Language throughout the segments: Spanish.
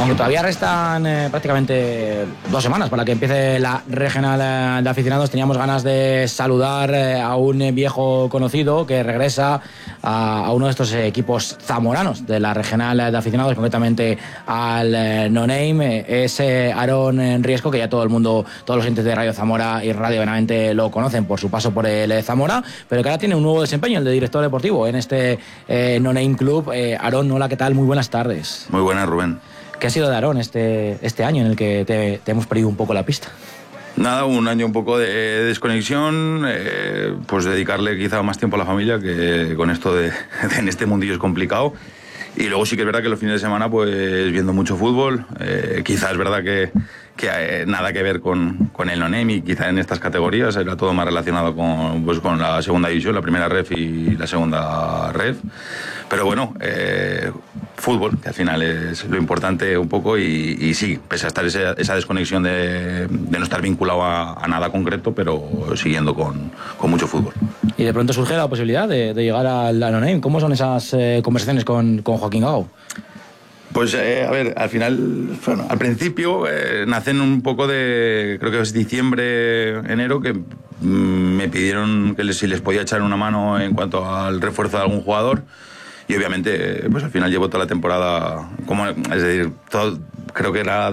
aunque todavía restan prácticamente 2 semanas para que empiece la regional de aficionados, teníamos ganas de saludar a un viejo conocido que regresa a uno de estos equipos zamoranos de la regional de aficionados, concretamente al No Name. Es Aarón Riesco, que ya todo el mundo, todos los oyentes de Radio Zamora y Radio Benavente lo conocen por su paso por el Zamora, pero que ahora tiene un nuevo desempeño, el de director deportivo en este No Name Club. Aarón, hola, ¿qué tal? Muy buenas tardes. Muy buenas, Rubén. ¿Qué ha sido de Aarón este año en el que te hemos perdido un poco la pista? Nada, un año un poco de desconexión, pues dedicarle quizá más tiempo a la familia, que con esto en este mundillo es complicado. Y luego sí que es verdad que los fines de semana pues viendo mucho fútbol, quizás es verdad que nada que ver con el No Name, y quizá en estas categorías era todo más relacionado con la segunda división, la primera ref y la segunda ref. Pero bueno, fútbol, que al final es lo importante un poco, y sí, pese a estar esa desconexión de no estar vinculado a nada concreto, pero siguiendo con mucho fútbol. Y de pronto surge la posibilidad de llegar al No Name. ¿Cómo son esas conversaciones con Joaquín Gago? Pues a ver, al final, bueno, al principio nacen un poco creo que es diciembre, enero, que me pidieron que si les podía echar una mano en cuanto al refuerzo de algún jugador. Y obviamente, pues al final llevo toda la temporada, es decir, creo que era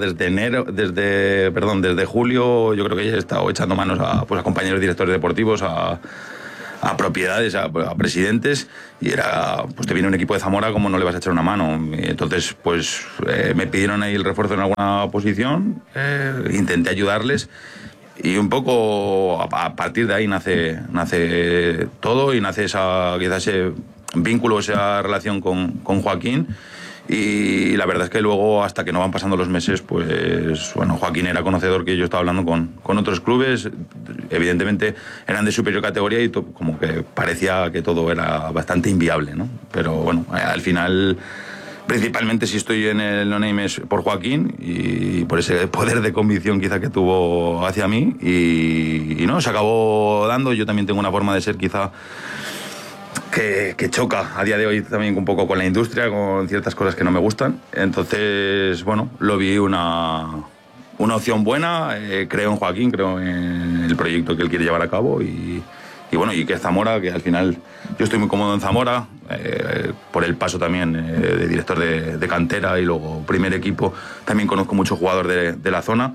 desde julio, yo creo que ya he estado echando manos a compañeros directores deportivos, a propiedades, a presidentes, y pues te viene un equipo de Zamora, ¿cómo no le vas a echar una mano? Entonces, pues me pidieron ahí el refuerzo en alguna posición, intenté ayudarles, y un poco a partir de ahí nace todo, y nace quizás ese vínculo, esa relación con Joaquín. Y la verdad es que luego, hasta que no van pasando los meses, pues bueno, Joaquín era conocedor que yo estaba hablando con otros clubes, evidentemente eran de superior categoría, y como que parecía que todo era bastante inviable, ¿no? Pero bueno, al final, principalmente si estoy en el No Name es por Joaquín y por ese poder de convicción quizá que tuvo hacia mí, y no, se acabó dando. Yo también tengo una forma de ser quizá que choca a día de hoy también un poco con la industria, con ciertas cosas que no me gustan. Entonces, bueno, lo vi una opción buena. Creo en Joaquín, creo en el proyecto que él quiere llevar a cabo, y bueno, y que es Zamora, que al final yo estoy muy cómodo en Zamora, por el paso también de director de cantera y luego primer equipo. También conozco mucho jugador de la zona,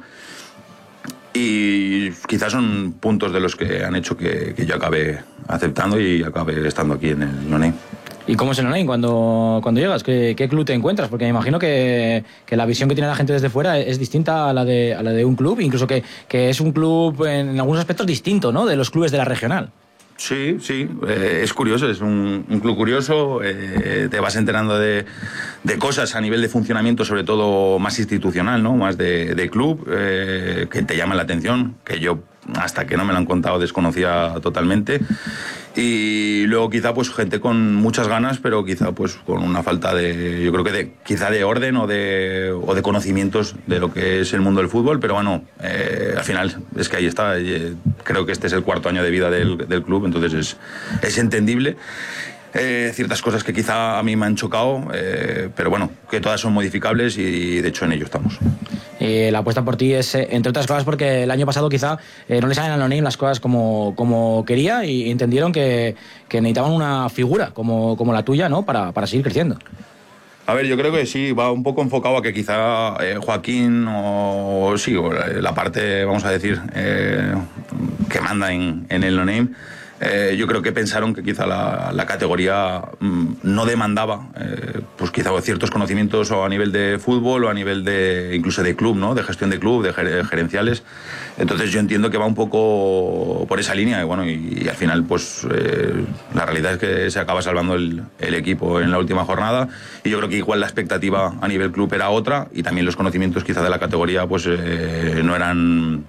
y quizás son puntos de los que han hecho que yo acabe aceptando y acabe estando aquí en el No Name. ¿Y cómo es el No Name cuando llegas? ¿Qué club te encuentras? Porque me imagino que la visión que tiene la gente desde fuera es distinta a la de un club, incluso que es un club en algunos aspectos distinto, ¿no?, de los clubes de la regional. Sí, es curioso, es un club curioso, te vas enterando de cosas a nivel de funcionamiento, sobre todo más institucional, ¿no?, más de club, que te llaman la atención, que yo, hasta que no me lo han contado, desconocía totalmente. Y luego quizá pues gente con muchas ganas, pero quizá pues con una falta yo creo que quizá de orden o de conocimientos de lo que es el mundo del fútbol. Pero bueno, al final es que ahí está. Creo que este es el 4º año de vida del club, entonces es entendible. Ciertas cosas que quizá a mí me han chocado, pero bueno, que todas son modificables, y de hecho en ello estamos. La apuesta por ti es, entre otras cosas, porque el año pasado quizá no le salen al No Name las cosas como quería, y entendieron que necesitaban una figura como la tuya, ¿no?, para seguir creciendo. A ver, yo creo que sí, va un poco enfocado a que quizá Joaquín o la parte, vamos a decir, que manda en el No Name, yo creo que pensaron que quizá la categoría no demandaba pues quizá ciertos conocimientos, o a nivel de fútbol, o a nivel incluso de club, ¿no?, de gestión de club, de gerenciales. Entonces yo entiendo que va un poco por esa línea, y bueno, y al final pues la realidad es que se acaba salvando el equipo en la última jornada, y yo creo que igual la expectativa a nivel club era otra, y también los conocimientos quizá de la categoría pues no eran...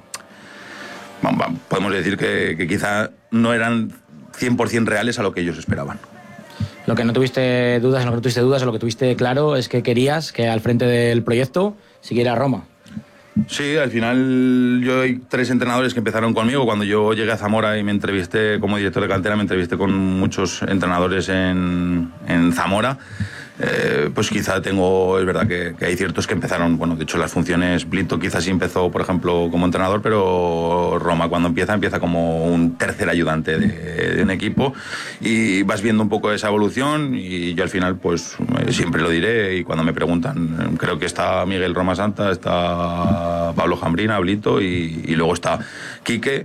Podemos decir que quizá no eran 100% reales a lo que ellos esperaban. Lo que no tuviste dudas, o lo que tuviste claro es que querías que al frente del proyecto siguiera Roma. Sí, al final yo hay 3 entrenadores que empezaron conmigo. Cuando yo llegué a Zamora y me entrevisté como director de cantera, me entrevisté con muchos entrenadores en Zamora. pues quizá es verdad que hay ciertos que empezaron, bueno, de hecho las funciones, Blito quizás sí empezó, por ejemplo, como entrenador, pero Roma cuando empieza como un tercer ayudante de un equipo, y vas viendo un poco esa evolución, y yo al final pues siempre lo diré, y cuando me preguntan, creo que está Miguel Roma Santa, está Pablo Jambrina, Blito, y luego está Quique,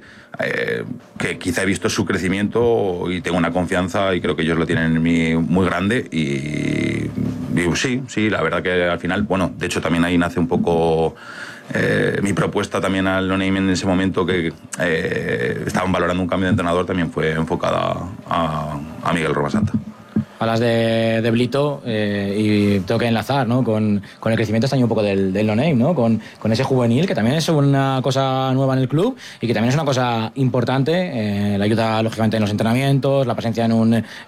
que quizá he visto su crecimiento y tengo una confianza, y creo que ellos lo tienen en mí muy grande, y sí, la verdad que al final, bueno, de hecho también ahí nace un poco mi propuesta también al No Name en ese momento, que estaban valorando un cambio de entrenador, también fue enfocada a Miguel Roma Santa. Hablas de Blito y tengo que enlazar, ¿no?, con el crecimiento este año un poco del No Name, ¿no?, con ese juvenil, que también es una cosa nueva en el club y que también es una cosa importante, la ayuda lógicamente en los entrenamientos, la presencia en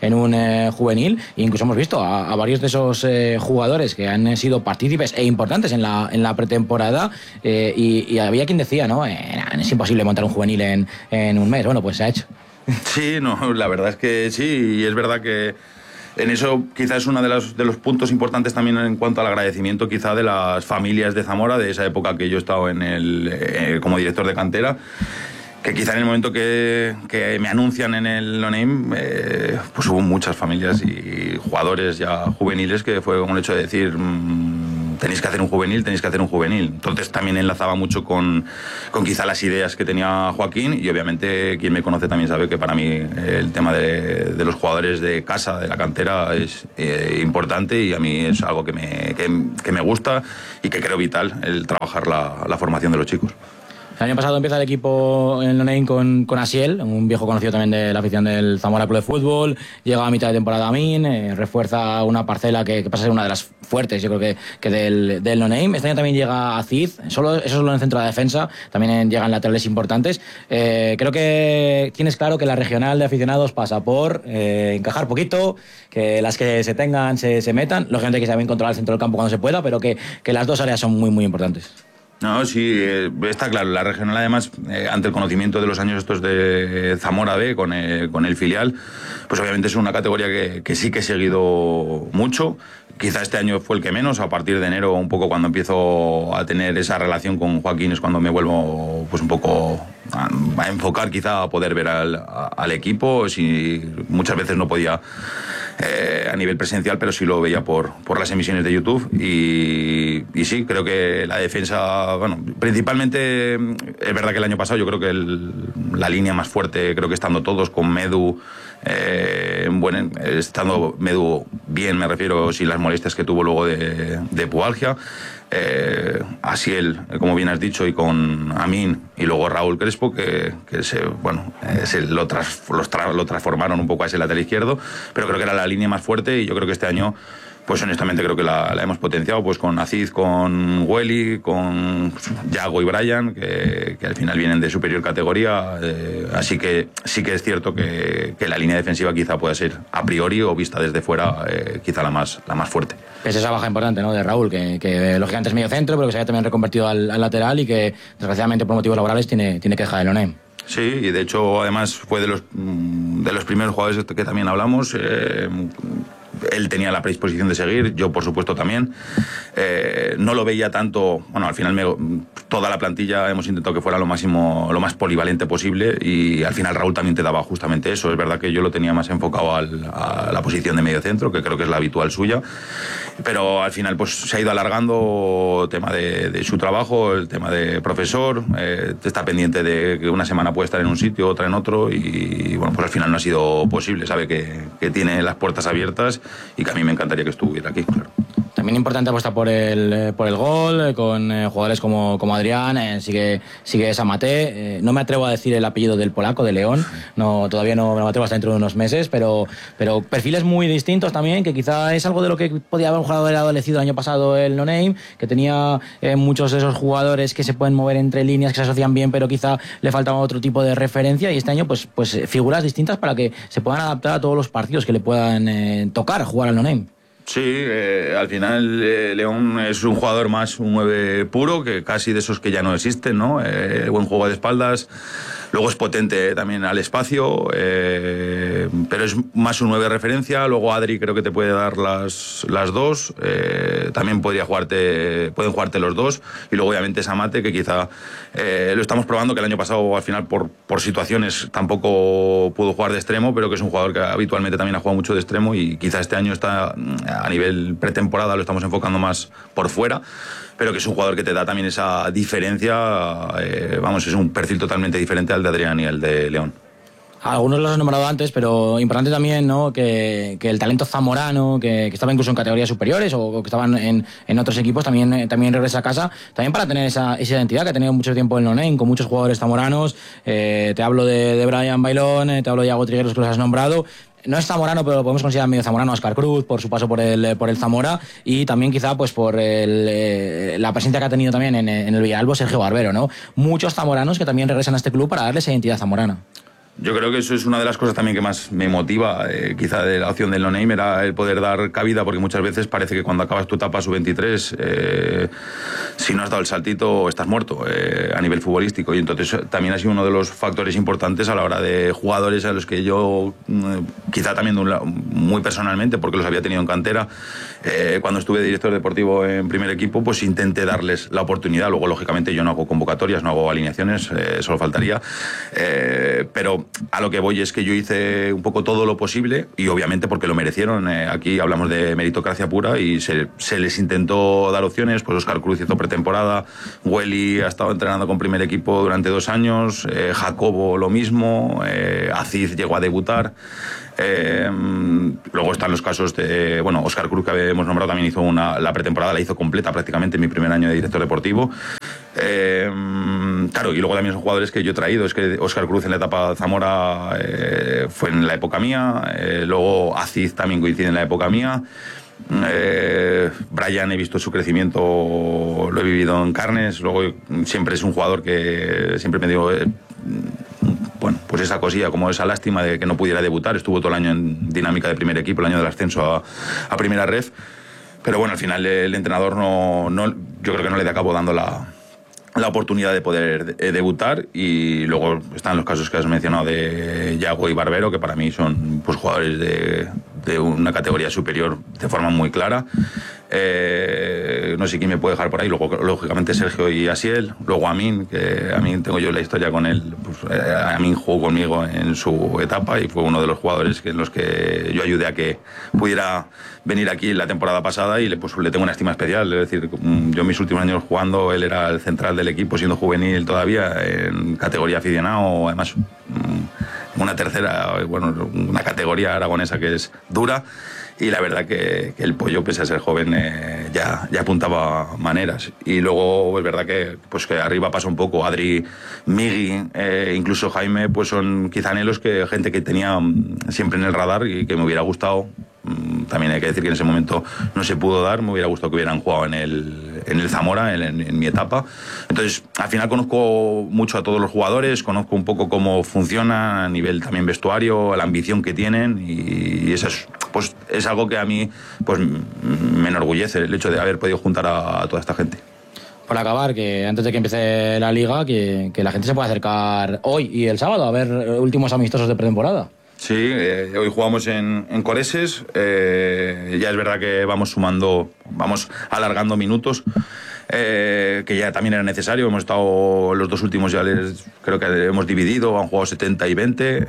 un juvenil, e incluso hemos visto a varios de esos jugadores que han sido partícipes e importantes en la pretemporada, y había quien decía, ¿no?, es imposible montar un juvenil en un mes. Bueno, pues se ha hecho. Sí, no, la verdad es que sí, y es verdad que en eso quizás es uno de los puntos importantes también en cuanto al agradecimiento quizá de las familias de Zamora, de esa época que yo he estado como director de cantera, que quizá en el momento que me anuncian en el No Name, pues hubo muchas familias y jugadores ya juveniles que fue como el hecho de decir, tenéis que hacer un juvenil. Entonces también enlazaba mucho con quizá las ideas que tenía Joaquín, y obviamente quien me conoce también sabe que para mí el tema de los jugadores de casa, de la cantera, es importante, y a mí es algo que me gusta y que creo vital, el trabajar la formación de los chicos. El año pasado empieza el equipo en el No Name con Asiel, un viejo conocido también de la afición del Zamora Club de Fútbol. Llega a mitad de temporada a Min, refuerza una parcela que pasa a ser una de las fuertes, yo creo que del No Name. Este año también llega a Cid, eso solo en el centro de la defensa, también llegan laterales importantes. Creo que tienes claro que la regional de aficionados pasa por encajar poquito, que las que se tengan se metan, lógicamente que se saben controlar el centro del campo cuando se pueda, pero que las dos áreas son muy, muy importantes. No, sí, está claro. La regional, además, ante el conocimiento de los años estos de Zamora B con el filial, pues obviamente es una categoría que sí que he seguido mucho. Quizá este año fue el que menos. A partir de enero, un poco cuando empiezo a tener esa relación con Joaquín, es cuando me vuelvo pues un poco a enfocar, quizá a poder ver al equipo. Si muchas veces no podía a nivel presencial, pero sí lo veía por las emisiones de YouTube, y sí, creo que la defensa, bueno, principalmente es verdad que el año pasado yo creo que la línea más fuerte, creo que estando todos con Medu, estando Medu bien, me refiero, sin las molestias que tuvo luego de pubalgia, Asiel, como bien has dicho, y con Amin, y luego Raúl Crespo, que lo transformaron un poco a ese lateral izquierdo, pero creo que era la línea más fuerte, y yo creo que este año, pues honestamente creo que la hemos potenciado, pues con Aziz, con Welly, con Yago y Brian, que al final vienen de superior categoría, así que sí que es cierto que la línea defensiva quizá pueda ser a priori o vista desde fuera quizá la más fuerte. Es esa baja importante, ¿no?, de Raúl, que lógicamente es medio centro, pero que se haya también reconvertido al lateral, y que desgraciadamente por motivos laborales tiene que dejar el No Name. Sí, y de hecho además fue de los primeros jugadores que también hablamos. Él tenía la predisposición de seguir, yo por supuesto también. No lo veía tanto, bueno, al final toda la plantilla hemos intentado que fuera lo más polivalente posible, y al final Raúl también te daba justamente eso. Es verdad que yo lo tenía más enfocado a la posición de medio centro, que creo que es la habitual suya, pero al final pues se ha ido alargando el tema de su trabajo, el tema de profesor, está pendiente de que una semana puede estar en un sitio, otra en otro, y bueno, pues al final no ha sido posible. Sabe que tiene las puertas abiertas y que a mí me encantaría que estuviera aquí, claro. También importante apuesta por el gol, con jugadores como Adrián, sigue Samate. No me atrevo a decir el apellido del polaco, de León, todavía no me atrevo hasta dentro de unos meses, pero perfiles muy distintos también, que quizá es algo de lo que podía haber un jugador adolecido el año pasado el No Name, que tenía muchos de esos jugadores que se pueden mover entre líneas, que se asocian bien, pero quizá le faltaba otro tipo de referencia, y este año pues figuras distintas para que se puedan adaptar a todos los partidos que le puedan tocar jugar al No Name. Sí, al final León es un jugador más, un 9 puro, que casi de esos que ya no existen, ¿no? Buen juego de espaldas, Luego es potente también al espacio, pero es más un 9 de referencia. Luego Adri creo que te puede dar las dos. También pueden jugarte los dos. Y luego obviamente Samate, que quizá lo estamos probando, que el año pasado al final por situaciones tampoco pudo jugar de extremo, pero que es un jugador que habitualmente también ha jugado mucho de extremo y quizá este año está a nivel pretemporada, lo estamos enfocando más por fuera, pero que es un jugador que te da también esa diferencia, es un perfil totalmente diferente al de Adrián y al de León. Algunos los has nombrado antes, pero importante también, ¿no? Que el talento zamorano, que estaba incluso en categorías superiores o que estaban en otros equipos, también regresa a casa, también para tener esa identidad que ha tenido mucho tiempo en No Name, con muchos jugadores zamoranos. Te hablo de Brian Bailón, te hablo de Iago Trigueros, que los has nombrado. No es zamorano, pero lo podemos considerar medio zamorano. Óscar Cruz, por su paso por el Zamora, y también quizá pues por la presencia que ha tenido también en el Villalbo Sergio Barbero, ¿no? Muchos zamoranos que también regresan a este club para darles identidad zamorana. Yo creo que eso es una de las cosas también que más me motiva, quizá de la opción del No Name, era el poder dar cabida, porque muchas veces parece que cuando acabas tu etapa sub-23, si no has dado el saltito, estás muerto a nivel futbolístico. Y entonces también ha sido uno de los factores importantes a la hora de jugadores a los que yo, quizá también muy personalmente, porque los había tenido en cantera, cuando estuve de director deportivo en primer equipo, pues intenté darles la oportunidad. Luego, lógicamente, yo no hago convocatorias, no hago alineaciones, solo faltaría, pero a lo que voy es que yo hice un poco todo lo posible y obviamente porque lo merecieron. Aquí hablamos de meritocracia pura y se les intentó dar opciones. Pues Óscar Cruz hizo pretemporada, Welly ha estado entrenando con primer equipo durante 2 años, Jacobo lo mismo, Aziz llegó a debutar. Luego están los casos de Óscar Cruz, que hemos nombrado, también hizo la pretemporada, la hizo completa prácticamente en mi primer año de director deportivo. Claro, y luego también son jugadores que yo he traído. Es que Óscar Cruz en la etapa Zamora fue en la época mía, luego Aziz también coincide en la época mía. Brian, he visto su crecimiento, lo he vivido en carnes. Luego siempre es un jugador que siempre me digo, pues esa cosilla, como esa lástima de que no pudiera debutar. Estuvo todo el año en dinámica de primer equipo, el año del ascenso a primera ref, pero bueno, al final el entrenador yo creo que no le da cabo dando la oportunidad de poder debutar. Y luego están los casos que has mencionado de Iago y Barbero, que para mí son pues jugadores de una categoría superior de forma muy clara. No sé quién me puede dejar por ahí. Luego, lógicamente, Sergio y Asiel. Luego Amin, que Amin tengo yo la historia con él. Pues, Amin jugó conmigo en su etapa y fue uno de los jugadores en los que yo ayudé a que pudiera venir aquí la temporada pasada, y le tengo una estima especial. Es decir, yo en mis últimos años jugando, él era el central del equipo, siendo juvenil todavía, en categoría aficionado, además una tercera, una categoría aragonesa que es dura. Y la verdad que el pollo, pese a ser joven, ya apuntaba maneras. Y luego es verdad que arriba pasa un poco. Adri, Migui, incluso Jaime, pues son quizá anhelos gente que tenía siempre en el radar y que me hubiera gustado. También hay que decir que en ese momento no se pudo dar. Me hubiera gustado que hubieran jugado en el Zamora, en mi etapa. Entonces, al final conozco mucho a todos los jugadores, conozco un poco cómo funciona a nivel también vestuario, la ambición que tienen, y eso es algo que a mí pues me enorgullece, el hecho de haber podido juntar a toda esta gente. Por acabar, que antes de que empiece la liga, que la gente se pueda acercar hoy y el sábado a ver últimos amistosos de pretemporada. Sí, hoy jugamos en Coreses. Ya es verdad que vamos alargando minutos, que ya también era necesario. Hemos estado los 2 últimos, creo que hemos dividido, han jugado 70 y 20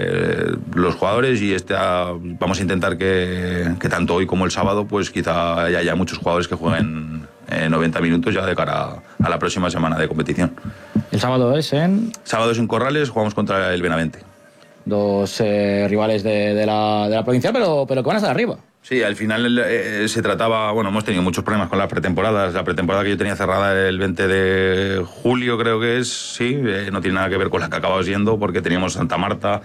los jugadores, y vamos a intentar que tanto hoy como el sábado pues quizá haya muchos jugadores que jueguen 90 minutos ya de cara a la próxima semana de competición. ¿El sábado es en...? Sábado es en Corrales, jugamos contra el Benavente. 2 rivales de la provincia, pero que van a estar arriba. Sí, al final se trataba, hemos tenido muchos problemas con las pretemporadas. La pretemporada que yo tenía cerrada el 20 de julio, creo que es, sí, no tiene nada que ver con la que acabamos yendo, porque teníamos Santa Marta,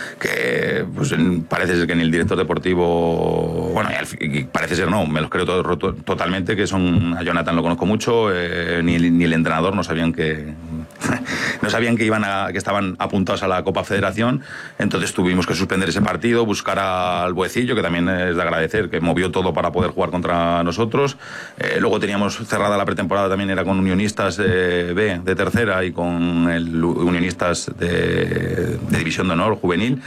que pues parece ser que ni el director deportivo, parece ser no, me los creo totalmente, que a Jonathan lo conozco mucho, ni el entrenador no sabían que no sabían que estaban apuntados a la Copa Federación, entonces tuvimos que suspender ese partido, buscar al Buecillo, que también es de agradecer, que movió todo para poder jugar contra nosotros. Luego teníamos cerrada la pretemporada, también era con Unionistas B de tercera y con el Unionistas de División de Honor juvenil.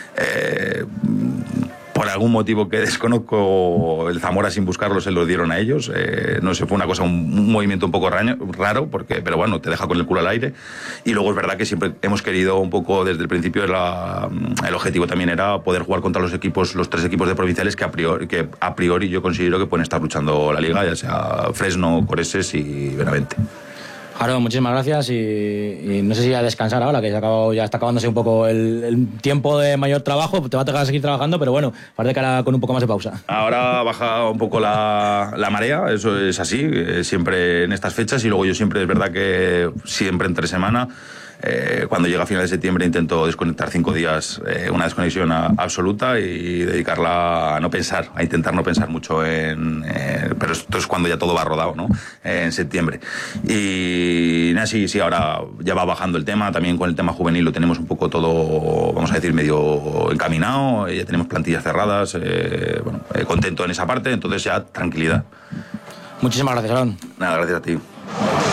Por algún motivo que desconozco, el Zamora, sin buscarlo, se lo dieron a ellos. No sé, fue una cosa, un movimiento un poco raro, pero bueno, te deja con el culo al aire. Y luego es verdad que siempre hemos querido un poco, desde el principio, el objetivo también era poder jugar contra los 3 equipos de provinciales que a priori yo considero que pueden estar luchando la liga, ya sea Fresno, Coreses y Benavente. Jaro, muchísimas gracias y no sé si a descansar ahora, que ya está acabándose un poco el tiempo de mayor trabajo. Te va a tocar seguir trabajando, pero bueno, parece que ahora con un poco más de pausa. Ahora baja un poco la marea, eso es así, siempre en estas fechas, y luego yo siempre, es verdad que siempre entre semana, cuando llega a finales de septiembre intento desconectar 5 días, una desconexión absoluta, y dedicarla a no pensar, a intentar no pensar mucho pero esto es cuando ya todo va rodado, ¿no? En septiembre. Y nada, sí, ahora ya va bajando el tema, también con el tema juvenil lo tenemos un poco todo, vamos a decir, medio encaminado, ya tenemos plantillas cerradas, contento en esa parte, entonces ya tranquilidad. Muchísimas gracias, Aaron. Nada, gracias a ti.